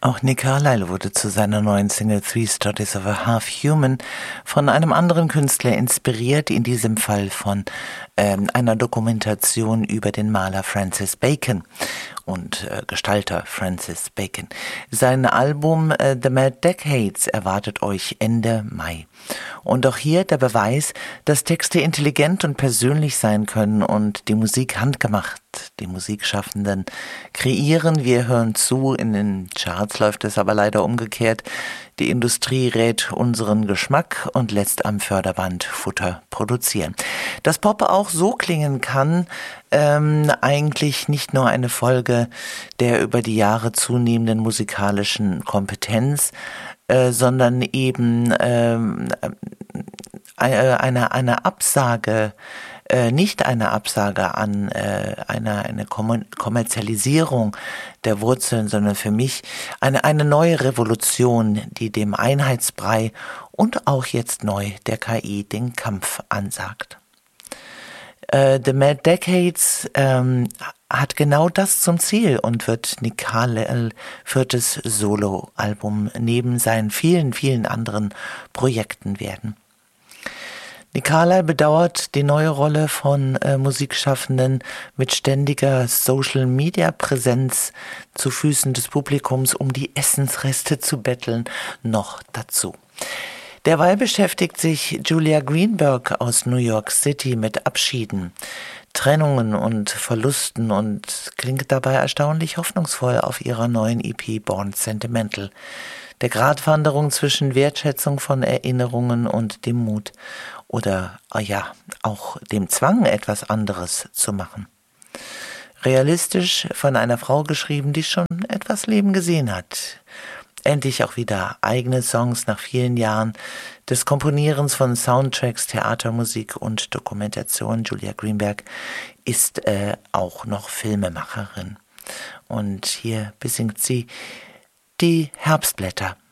Auch Nick Carlisle wurde zu seiner neuen Single Three Stories of a Half Human von einem anderen Künstler inspiriert, in diesem Fall von einer Dokumentation über den Maler Francis Bacon und Gestalter Francis Bacon. Sein Album The Mad Decades erwartet euch Ende Mai. Und auch hier der Beweis, dass Texte intelligent und persönlich sein können und die Musik handgemacht. Die Musikschaffenden kreieren, wir hören zu, in den Charts läuft es aber leider umgekehrt. Die Industrie rät unseren Geschmack und lässt am Förderband Futter produzieren. Dass Pop auch so klingen kann, eigentlich nicht nur eine Folge der über die Jahre zunehmenden musikalischen Kompetenz, sondern eben eine Absage, nicht eine Absage an eine Kommerzialisierung der Wurzeln, sondern für mich eine neue Revolution, die dem Einheitsbrei und auch jetzt neu der KI den Kampf ansagt. The Mad Decades hat genau das zum Ziel und wird Nick Carlisle viertes Soloalbum neben seinen vielen, vielen anderen Projekten werden. Nick Carlisle bedauert die neue Rolle von Musikschaffenden mit ständiger Social-Media-Präsenz zu Füßen des Publikums, um die Essensreste zu betteln, noch dazu. Derweil beschäftigt sich Julia Greenberg aus New York City mit Abschieden, Trennungen und Verlusten und klingt dabei erstaunlich hoffnungsvoll auf ihrer neuen EP Born Sentimental. Der Gratwanderung zwischen Wertschätzung von Erinnerungen und dem Mut oder auch dem Zwang, etwas anderes zu machen. Realistisch von einer Frau geschrieben, die schon etwas Leben gesehen hat. Endlich auch wieder eigene Songs nach vielen Jahren des Komponierens von Soundtracks, Theatermusik und Dokumentation. Julia Greenberg ist auch noch Filmemacherin. Und hier besingt sie die Herbstblätter.